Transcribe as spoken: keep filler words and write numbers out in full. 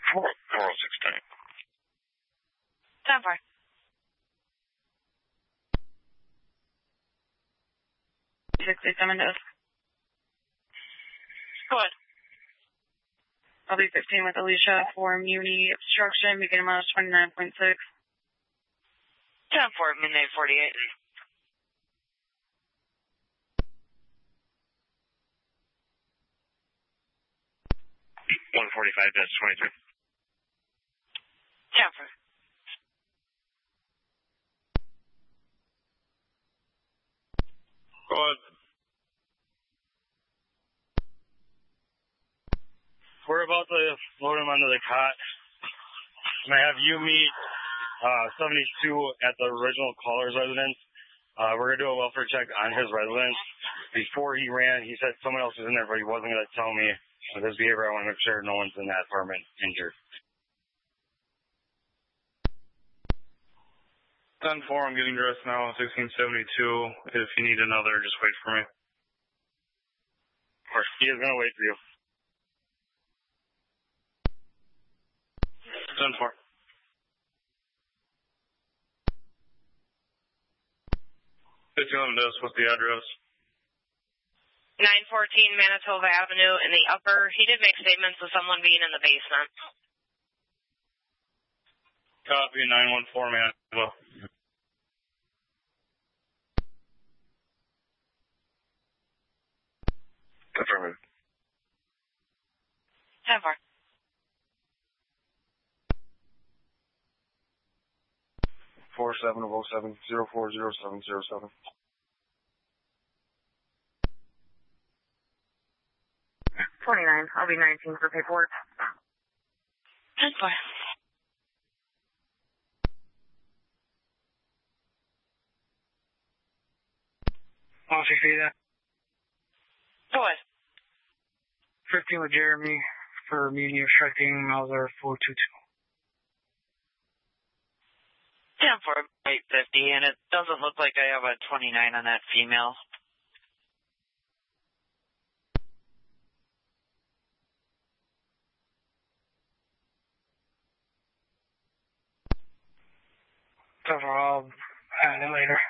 four oh six ten. ten four. sixty-seven to us. Go ahead. I'll be fifteen with Alicia for Muni obstruction, beginning miles twenty-nine point six. ten four, midnight forty-eight. one forty-five dash twenty-three. ten four. Go ahead. We're about to load him onto the cot. I'm going to have you meet uh, seventy-two at the original caller's residence. Uh, we're going to do a welfare check on his residence. Before he ran, he said someone else was in there, but he wasn't going to tell me. With his behavior, I want to make sure no one's in that apartment injured. ten four, I'm getting dressed now, sixteen seventy-two. If you need another, just wait for me. Of course, he is going to wait for you. ten four. fifteen eleven to us, what's the address? nine fourteen Manitoba Avenue in the upper. He did make statements of someone being in the basement. Copy, nine one four Manitoba. Affirmative. ten four. four seven oh seven zero four zero seven zero seven. twenty-nine. I'll be nineteen for paperwork. ten four. Officer Fida. Go ahead. fifteen with Jeremy for Muni obstructing, Mauser four two two. ten four, eight fifty, and it doesn't look like I have a twenty-nine on that female. So I'll add it later.